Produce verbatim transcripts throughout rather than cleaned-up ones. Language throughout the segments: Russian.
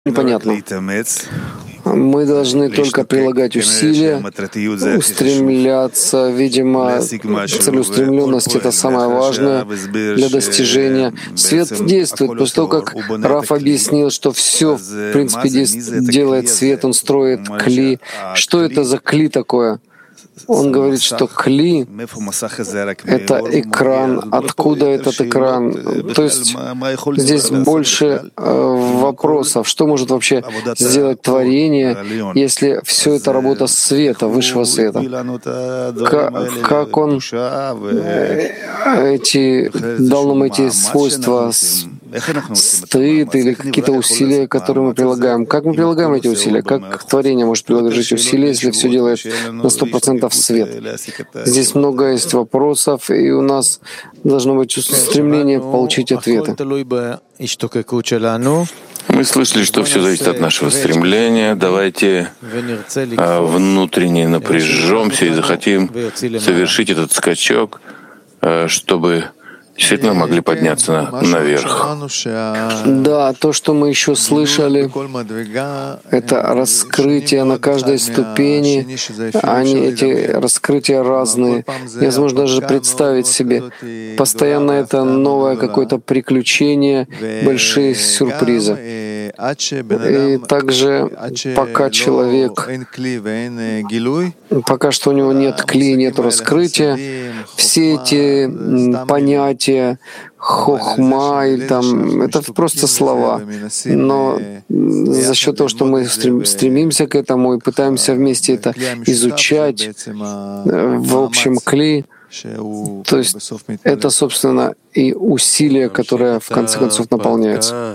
непонятно. Мы должны только прилагать усилия, устремляться. Видимо, целеустремленность — это самое важное для достижения. Свет действует. После того, как Раф объяснил, что все, в принципе, делает свет, он строит кли. Что это за кли такое? Он говорит, что кли — это экран. Откуда этот экран? То есть здесь больше вопросов. Что может вообще сделать творение, если все это работа света, высшего света? Как, как он эти, дал нам эти свойства, стыд или какие-то усилия, которые мы прилагаем? Как мы прилагаем эти усилия? Как творение может приложить усилия, если все делает на сто процентов свет? Здесь много есть вопросов, и у нас должно быть стремление получить ответы. Мы слышали, что все зависит от нашего стремления. Давайте а, внутренне напряжемся и захотим совершить этот скачок, а, чтобы действительно могли подняться на, наверх. Да, то, что мы еще слышали, это раскрытие на каждой ступени. Они, эти раскрытия разные. Невозможно даже представить себе. Постоянно это новое какое-то приключение, большие сюрпризы. И также, пока человек, пока что у него нет кли, нет раскрытия, все эти понятия, хохма, и там, это просто слова. Но за счет того, что мы стремимся к этому и пытаемся вместе это изучать в общем кли, то есть это, собственно, и усилие, которое в конце концов наполняется.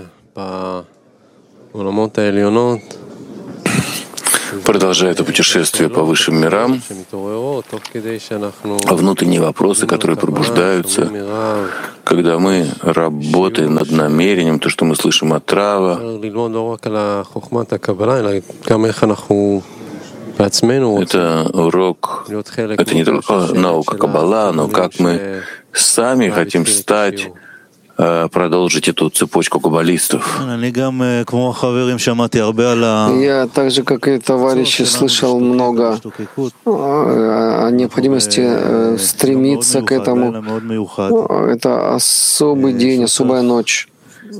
Продолжая это путешествие по высшим мирам, внутренние вопросы, которые пробуждаются, когда мы работаем над намерением, то, что мы слышим от Рава, это урок, это не только наука Каббала, но как мы сами хотим стать, продолжить эту цепочку каббалистов. Я так же, как и товарищи, слышал много о необходимости стремиться к этому. Это особый день, особая ночь.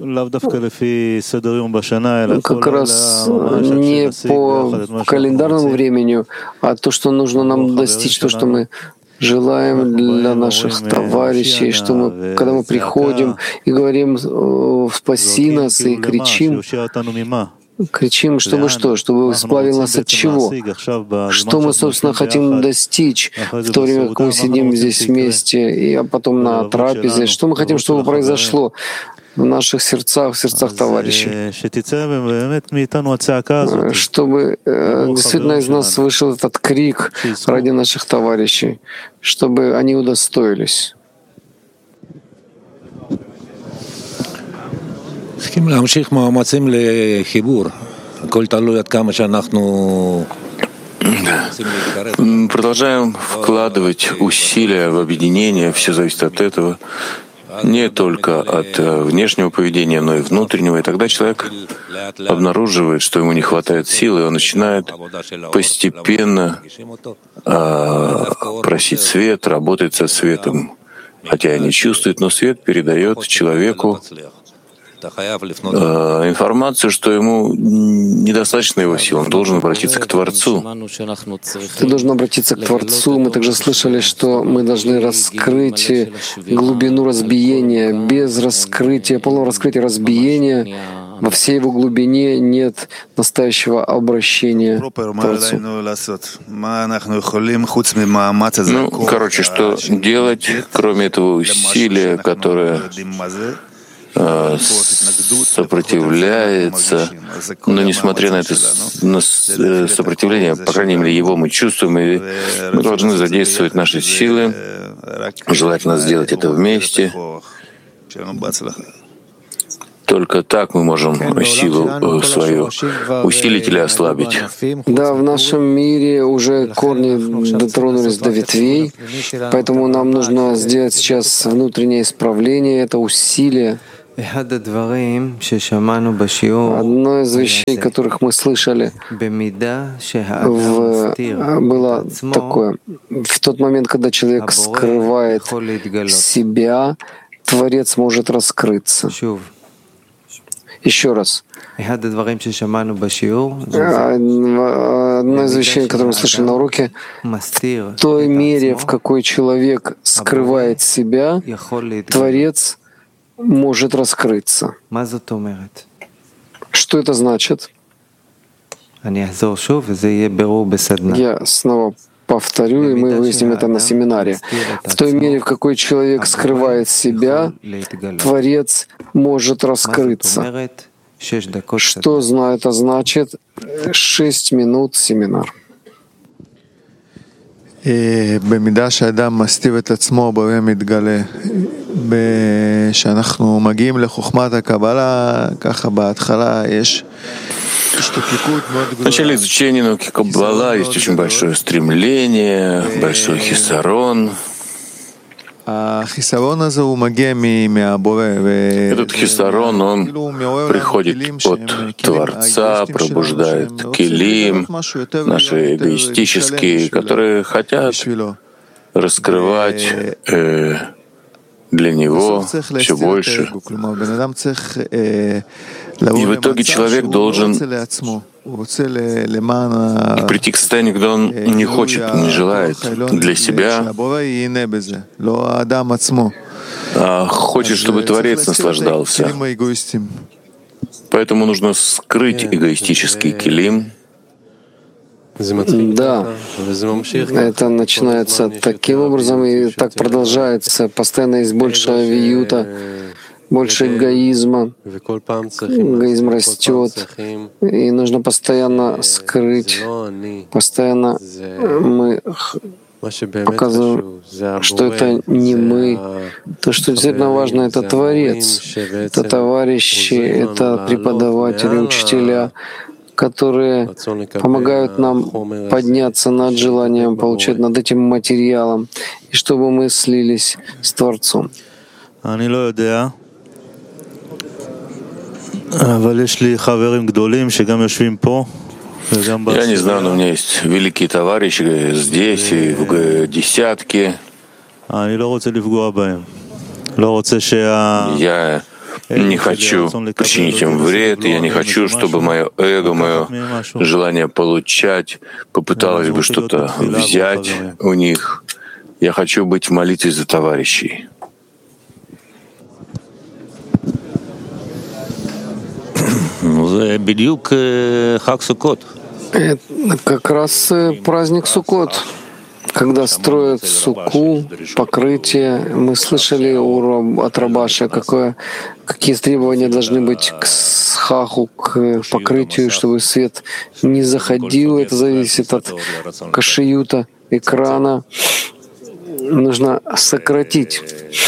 Как раз не по календарному времени, а то, что нужно нам достичь, то, что мы желаем для наших товарищей, что мы, когда мы приходим и говорим «спаси нас» и кричим, кричим, чтобы что? Чтобы избавил нас от чего? Что мы, собственно, хотим достичь в то время, как мы сидим здесь вместе, и а потом на трапезе? Что мы хотим, чтобы произошло в наших сердцах, в сердцах товарищей, чтобы э, действительно из нас вышел этот крик ради наших товарищей, чтобы они удостоились. Продолжаем вкладывать усилия в объединение, все зависит от этого. Не только от внешнего поведения, но и внутреннего. И тогда человек обнаруживает, что ему не хватает сил, и он начинает постепенно а, просить свет, работать со светом. Хотя и не чувствует, но свет передает человеку информацию, что ему недостаточно его сил, он должен обратиться к Творцу. Ты должен обратиться к Творцу. Мы также слышали, что мы должны раскрыть глубину разбиения. Без раскрытия, полного раскрытия разбиения, во всей его глубине нет настоящего обращения к Творцу. Ну, короче, что делать, кроме этого усилия, которое сопротивляется, но несмотря на это на сопротивление, по крайней мере, его мы чувствуем, и мы должны задействовать наши силы, желательно сделать это вместе. Только так мы можем силу свою усилить или ослабить. Да, в нашем мире уже корни дотронулись до ветвей, поэтому нам нужно сделать сейчас внутреннее исправление, это усилие. Одно из вещей, которых мы слышали, в, было такое. В тот момент, когда человек скрывает себя, Творец может раскрыться. Еще раз. Одно из вещей, которые мы слышали на уроке, в той мере, в какой человек скрывает себя, Творец может раскрыться. Что это значит? Я снова повторю, и мы выясним это на семинаре. В той мере, в какой человек скрывает себя, Творец может раскрыться. Что это значит? Шесть минут семинар. במידה שאדם מסתיר את עצמו, בורא מתגלה. כשאנחנו מגיעים לחוכמת הקבלה, ככה בהתחלה יש В начале изучения науки Каббала есть очень большое стремление, большой хисарон. Этот хисарон, он приходит от Творца, пробуждает килим, наши эгоистические, которые хотят раскрывать э, для него все больше. И в итоге человек должен прийти к состоянию, когда он не хочет, не желает для себя, а хочет, чтобы Творец наслаждался. Поэтому нужно скрыть эгоистический килим. Да, это начинается таким образом, и так продолжается. Постоянно есть больше виюта, больше эгоизма. Эгоизм растет, и нужно постоянно скрыть. Постоянно мы показываем, что это не мы. То, что действительно важно, это Творец, это товарищи, это преподаватели, учителя, которые помогают нам подняться над желанием получать, над этим материалом, и чтобы мы слились с Творцом. Я не знаю, но у меня есть великие товарищи здесь и в десятке. Я не хочу причинить им вред, я не хочу, чтобы мое эго, мое желание получать попыталось бы что-то взять у них. Я хочу быть в молитве за товарищей. Это как раз праздник Суккот. Когда строят суку, покрытие, мы слышали у, от Рабаша, какое, какие требования должны быть к схаху, к покрытию, чтобы свет не заходил. Это зависит от кашиюта, экрана. Нужно сократить.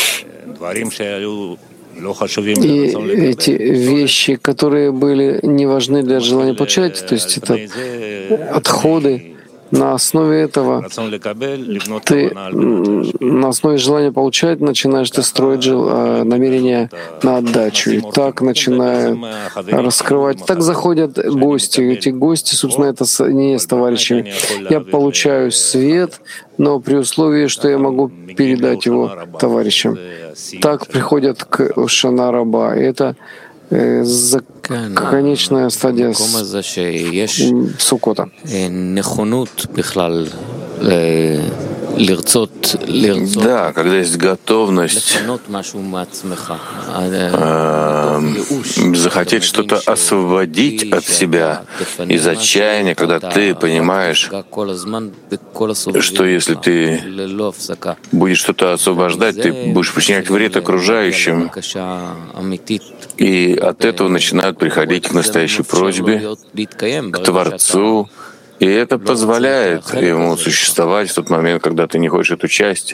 И эти вещи, которые были не важны для желания получать, то есть это отходы, на основе этого ты на основе желания получать начинаешь ты строить намерение на отдачу. И так начинают раскрывать. Так заходят гости. Эти гости, собственно, это не есть товарищами. Я получаю свет, но при условии, что я могу передать его товарищам. Так приходят к Шана Раба. И это конечная стадия Суккота. Да, когда есть готовность э, захотеть что-то освободить от себя из отчаяния, когда ты понимаешь, что если ты будешь что-то освобождать, ты будешь причинять вред окружающим, и от этого начинают приходить к настоящей просьбе, к Творцу. И это позволяет ему существовать в тот момент, когда ты не хочешь эту часть.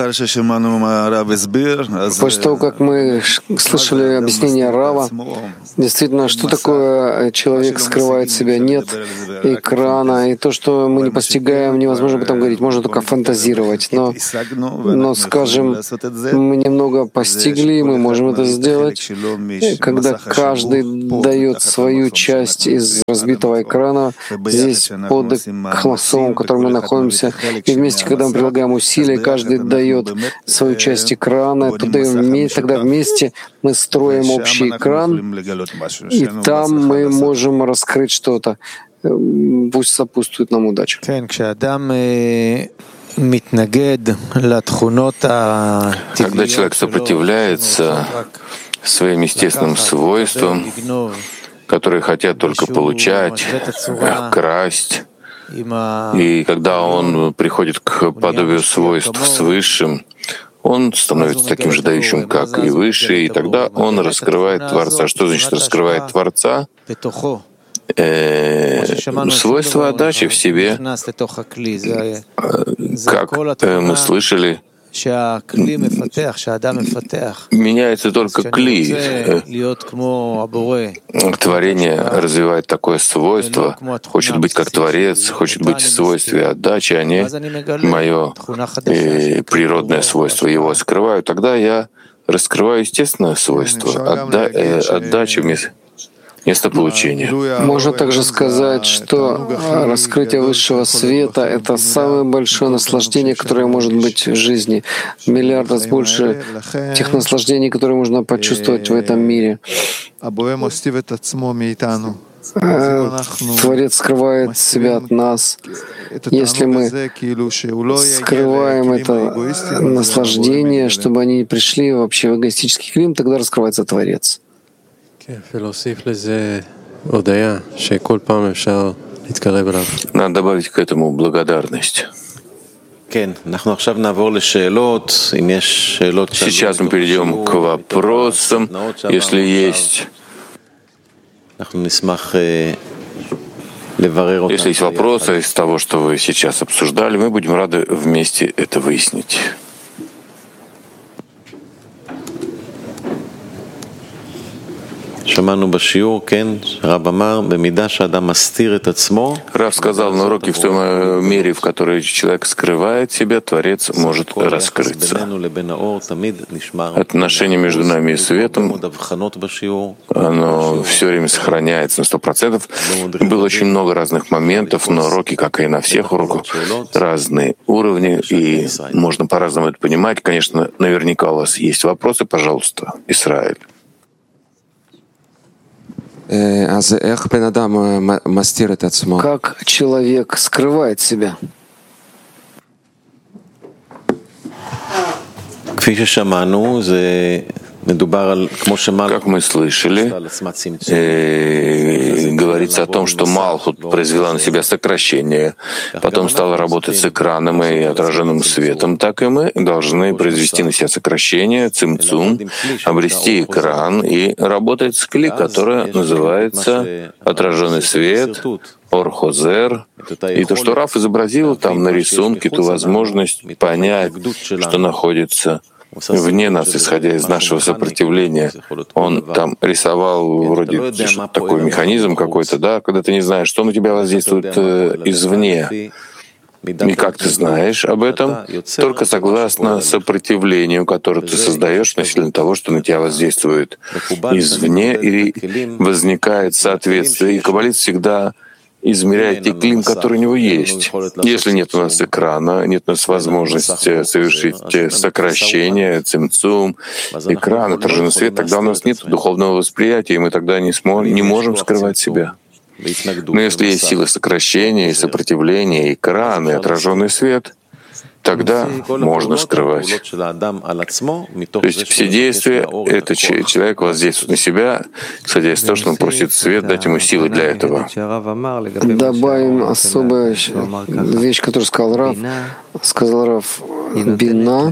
После того, как мы слышали объяснение Рава, действительно, что такое человек скрывает себя? Нет экрана, и то, что мы не постигаем, невозможно об этом говорить, можно только фантазировать. Но, но скажем, мы немного постигли, мы можем это сделать, когда каждый дает свою часть из разбитого экрана здесь под хмасом, в котором мы находимся, и вместе, когда мы прилагаем усилия, каждый дает свою часть экрана, тогда вместе, тогда вместе мы строим общий экран, и там мы можем раскрыть что-то. Пусть сопутствует нам удача. Когда человек сопротивляется своим естественным свойствам, которые хотят только получать, красть, и когда он приходит к подобию свойств с Высшим, он становится таким же дающим, как и Высший, и тогда он раскрывает Творца. Что значит раскрывает Творца? Э, свойство отдачи в себе, как э, мы слышали, меняется только кли. Творение развивает такое свойство, хочет быть как Творец, хочет быть в свойстве отдачи, а не мое э, природное свойство. Его скрываю, тогда я раскрываю естественное свойство, отда э, отдачи вместо место получения. Можно также сказать, что раскрытие высшего света — это самое большое наслаждение, которое может быть в жизни. Миллиард раз больше тех наслаждений, которые можно почувствовать в этом мире. Творец скрывает себя от нас. Если мы скрываем это наслаждение, чтобы они не пришли вообще в эгоистический клим, тогда раскрывается Творец. Надо добавить к этому благодарность. Сейчас мы перейдем к вопросам, если есть. Если есть вопросы из того, что вы сейчас обсуждали, мы будем рады вместе это выяснить. Рав сказал на уроке, в той мере, в которой человек скрывает себя, Творец может раскрыться. Отношение между нами и светом, оно все время сохраняется на сто процентов. Было очень много разных моментов на уроке, как и на всех уроках, разные уровни, и можно по-разному это понимать. Конечно, наверняка у вас есть вопросы, пожалуйста, Исраэль. Как человек скрывает себя? Как мы слышали, э, говорится о том, что Малхут произвела на себя сокращение, потом стала работать с экраном и отраженным светом, так и мы должны произвести на себя сокращение, цимцум, обрести экран и работать с кли, которая называется отраженный свет, Орхозер. И то, что Раф изобразил там на рисунке, ту возможность понять, что находится вне нас, исходя из нашего сопротивления. Он там рисовал вроде такой механизм какой-то, да, когда ты не знаешь, что на тебя воздействует э, извне. И как ты знаешь об этом? Только согласно сопротивлению, которое ты создаешь относительно того, что на тебя воздействует извне, и возникает соответствие. И каббалист всегда измеряет те клим, который у него есть. Если нет у нас экрана, нет у нас возможности совершить сокращение, цимцум, экран, отраженный свет, тогда у нас нет духовного восприятия, и мы тогда не, сможем, не можем скрывать себя. Но если есть сила сокращения и сопротивления, экран и отраженный свет, тогда можно скрывать. То есть все действия, это человек воздействует на себя, исходя из того, что он просит свет, дать ему силы для этого. Добавим особую вещь, которую сказал Рав. Сказал Рав, бина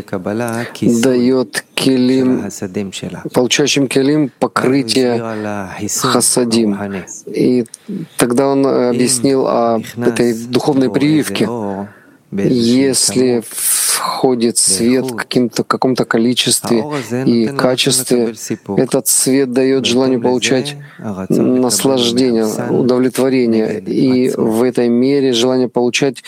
дает келим, получающим келим покрытие хасадим. И тогда он объяснил о этой духовной прививке. Если входит свет в каким-то, каком-то количестве и качестве, этот свет дает желание получать наслаждение, удовлетворение. И в этой мере желание получать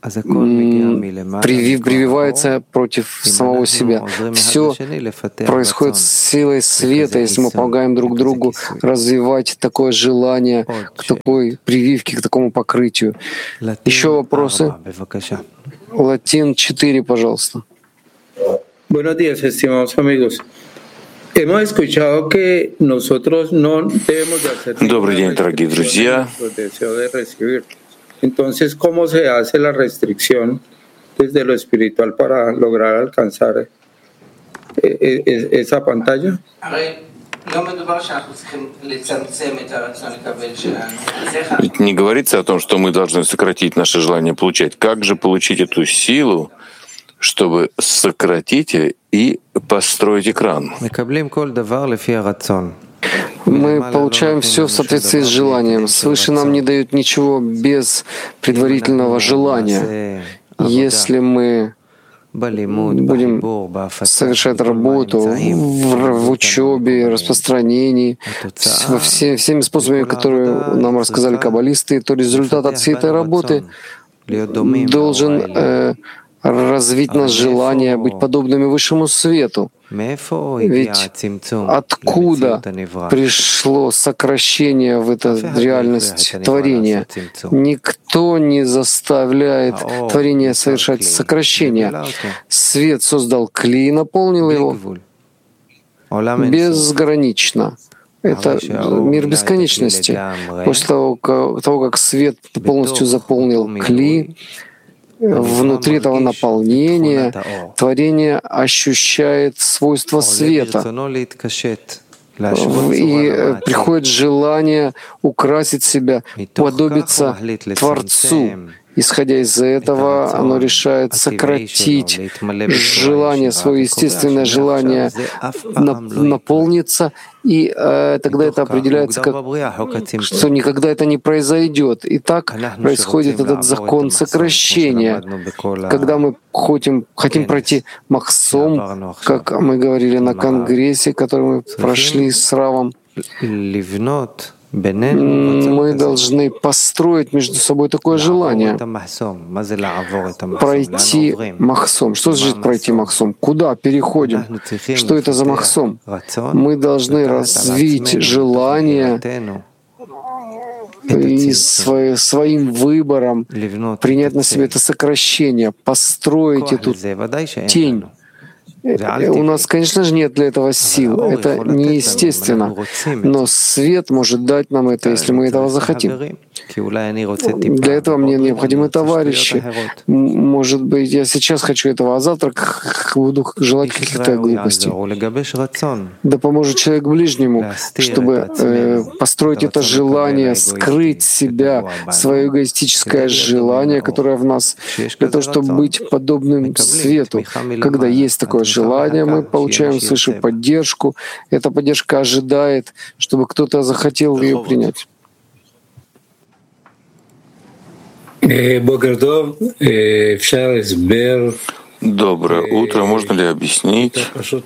прививается против самого себя. Все происходит с силой света, если мы помогаем друг другу развивать такое желание к такой прививке, к такому покрытию. Еще вопросы? Латин четыре, пожалуйста. Buenos días, estimados amigos. Hemos escuchado que nosotros no debemos de hacer. Добрый день, дорогие друзья. Entonces, ¿cómo se hace la restricción desde lo espiritual para lograr alcanzar esa pantalla? Ведь не говорится о том, что мы должны сократить наше желание получать. Как же получить эту силу, чтобы сократить и построить экран? Мы получаем все в соответствии с желанием. Свыше нам не дают ничего без предварительного желания. Если мы будем совершать работу в, в учебе, распространении, во все, всеми способами, которые нам рассказали каббалисты, то результат от всей этой работы должен э, развить нас желание быть подобными высшему свету. Ведь откуда пришло сокращение в эту реальность творения? Никто не заставляет творение совершать сокращение. Свет создал кли и наполнил его безгранично. Это мир бесконечности. После того, как свет полностью заполнил кли, внутри этого наполнения творение ощущает свойства света. И приходит желание украсить себя, уподобиться Творцу. Исходя из этого, оно решает сократить желание, свое естественное желание наполниться, и э, тогда это определяется как, что никогда это не произойдет. И так происходит этот закон сокращения. Когда мы хотим, хотим пройти махсом, как мы говорили на конгрессе, который мы прошли с Равом, мы должны построить между собой такое желание. Пройти махсом. Что значит пройти махсом? Куда переходим? Что это за махсом? Мы должны развить желание и своим выбором принять на себя это сокращение, построить эту тень. У нас, конечно же, нет для этого сил. Это неестественно. Но свет может дать нам это, если мы этого захотим. Для этого мне необходимы товарищи. Может быть, я сейчас хочу этого, а завтра буду желать каких-то глупостей. Да поможет человек ближнему, чтобы э, построить это желание, скрыть себя, свое эгоистическое желание, которое в нас, для того, чтобы быть подобным свету. Когда есть такое желание, мы получаем свыше поддержку. Эта поддержка ожидает, чтобы кто-то захотел ее принять. Доброе утро. Можно ли объяснить,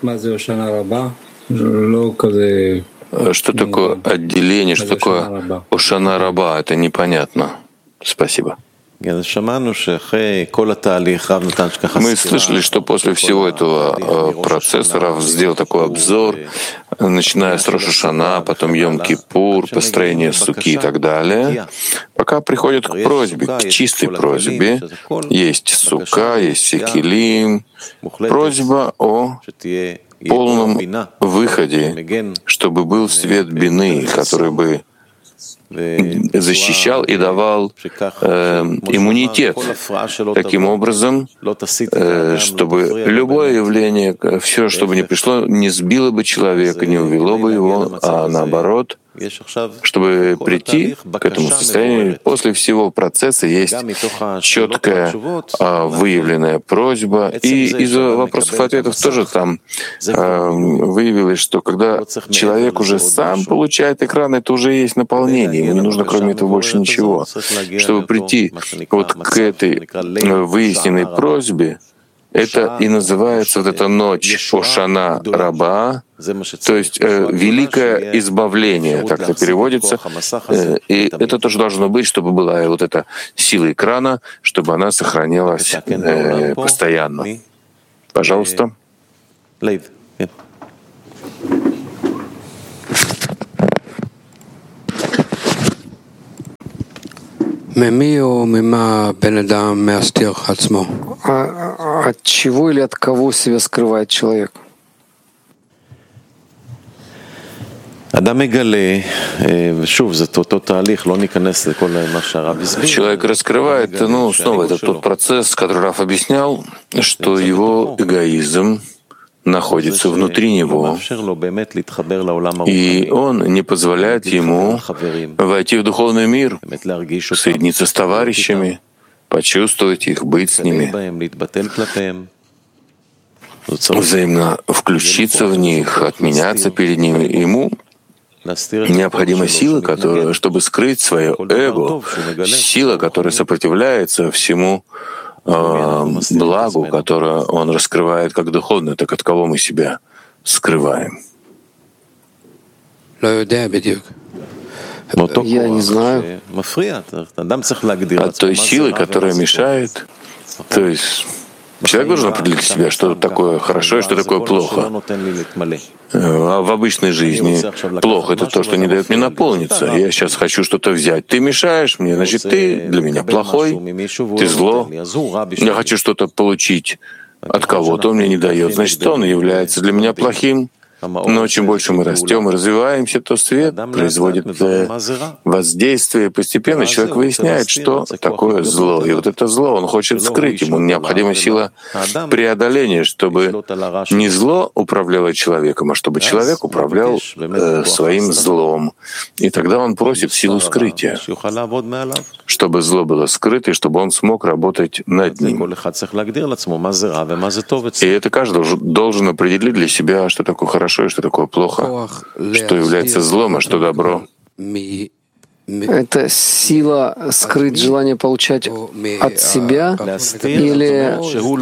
что такое отделение, что такое Ошана Раба? Это непонятно. Спасибо. Мы слышали, что после всего этого процесса Рав сделал такой обзор, начиная с Рош ха-Шана, потом Йом-Кипур, построение суки и так далее, пока приходит к просьбе, к чистой просьбе. Есть сука, есть секилим, просьба о полном выходе, чтобы был свет бины, который бы защищал и давал э, иммунитет таким образом, э, чтобы любое явление, все, что бы ни пришло, не сбило бы человека, не увело бы его, а наоборот, Чтобы прийти к этому состоянию, после всего процесса есть четкая а, выявленная просьба, и из вопросов и ответов тоже там а, выявилось, что когда человек уже сам получает экран, это уже есть наполнение, ему не нужно кроме этого больше ничего. Чтобы прийти вот к этой выясненной просьбе, это и называется вот эта ночь Ошана Раба, то есть э, великое избавление, так это переводится. Э, и это тоже должно быть, чтобы была вот эта сила экрана, чтобы она сохранялась э, постоянно. Пожалуйста. А, от чего или от кого себя скрывает человек? Человек раскрывает, ну, снова это тот процесс, который Раф объяснял, что его эгоизм находится внутри него, и он не позволяет ему войти в духовный мир, соединиться с товарищами, почувствовать их, быть с ними, взаимно включиться в них, отменяться перед ними. Ему необходима сила, которая, чтобы скрыть свое эго, сила, которая сопротивляется всему э, благу, которое он раскрывает как духовное, так от кого мы себя скрываем. Я не знаю. От той силы, которая мешает, то есть человек должен определить для себя, что такое хорошо и что такое плохо. А в обычной жизни плохо — это то, что не дает мне наполниться. Я сейчас хочу что-то взять. Ты мешаешь мне, значит, ты для меня плохой, ты зло. Я хочу что-то получить от кого-то, он мне не дает, значит, он является для меня плохим. Но чем больше мы растем и развиваемся, то свет производит воздействие. Постепенно человек выясняет, что такое зло. И вот это зло он хочет скрыть. Ему необходима сила преодоления, чтобы не зло управляло человеком, а чтобы человек управлял э, своим злом. И тогда он просит силу скрытия, чтобы зло было скрыто, и чтобы он смог работать над ним. И это каждый должен определить для себя, что такое хорошо, и что такое плохо, что является злом, а что добро. Это сила скрыть желание получать от себя или...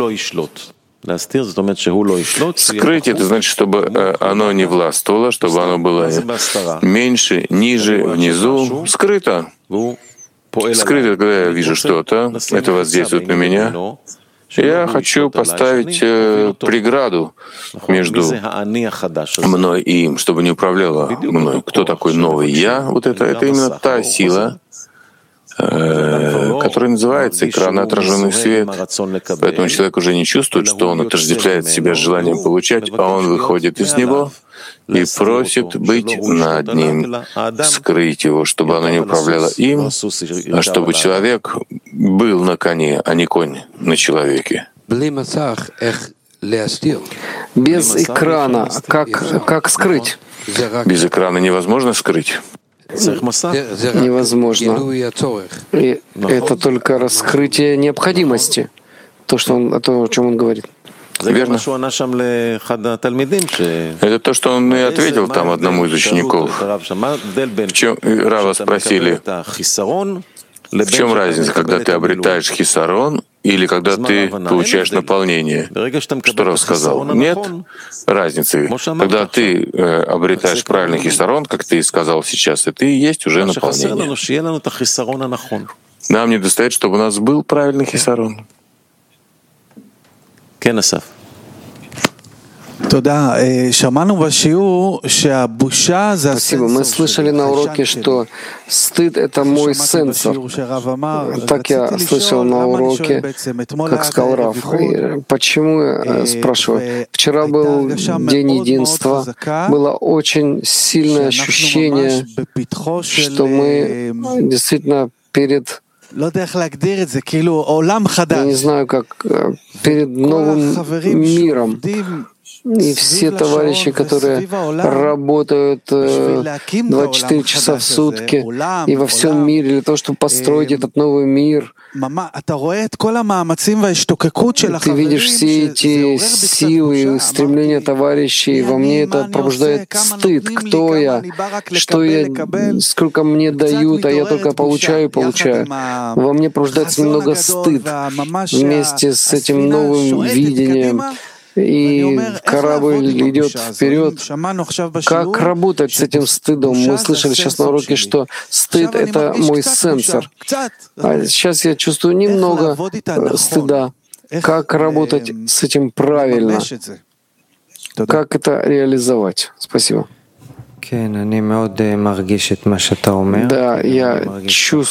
Скрыть — это значит, чтобы оно не властвовало, чтобы оно было меньше, ниже, внизу, скрыто. Скрыто, когда я вижу что-то, это воздействует на меня. Я хочу поставить э, преграду между мной и им, чтобы не управляло мной. Кто такой новый я? Вот это, это именно та сила, э, которая называется экран отраженный свет. Поэтому человек уже не чувствует, что он отождествляет себя с желанием получать, а он выходит из него и просит быть над ним, скрыть его, чтобы оно не управляло им, а чтобы человек был на коне, а не конь на человеке. Без экрана как, как скрыть? Без экрана невозможно скрыть. Невозможно. И это только раскрытие необходимости, то, что он, то, о чем он говорит. Верно. Это то, что он и ответил там одному из учеников. В чем Рава спросили, в чем разница, когда ты обретаешь хисарон или когда ты получаешь наполнение? Что Рав сказал? Нет разницы. Когда ты э, обретаешь правильный хисарон, как ты сказал сейчас, и ты есть уже наполнение. Нам недостает, чтобы у нас был правильный хисарон. Спасибо. Мы слышали на уроке, что стыд — это мой сенсор. Так я слышал на уроке, как сказал Рав. И почему, я спрашиваю, вчера был День единства, было очень сильное ощущение, что мы действительно перед Я не знаю, как перед новым миром. И все товарищи, которые работают двадцать четыре часа в сутки и во всем мире для того, чтобы построить этот новый мир, ты видишь все эти силы и стремления товарищей, во мне это пробуждает стыд. Кто я? Что я? Сколько мне дают, а я только получаю и получаю. Во мне пробуждается немного стыд вместе с этим новым видением. И корабль идет вперед. Как работать с этим стыдом? Мы слышали сейчас на уроке, что стыд — это мой сенсор. А сейчас я чувствую немного стыда. Как работать с этим правильно? Как это реализовать? Спасибо. Да, я чувствую.